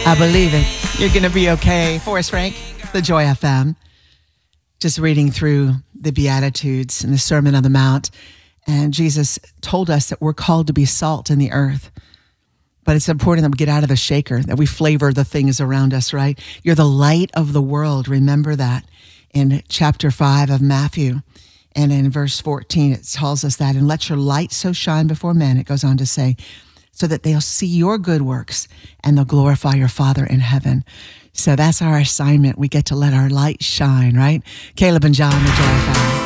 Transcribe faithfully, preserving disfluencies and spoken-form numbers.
I believe it. You're going to be okay. Forrest Frank, the Joy F M. Just reading through the Beatitudes and the Sermon on the Mount. And Jesus told us that we're called to be salt in the earth. But it's important that we get out of the shaker, that we flavor the things around us, right? You're the light of the world. Remember that in chapter five of Matthew. And in verse fourteen, it tells us that, and let your light so shine before men, it goes on to say, so that they'll see your good works and they'll glorify your Father in heaven. So that's our assignment. We get to let our light shine, right? Caleb and John, the Joy Family.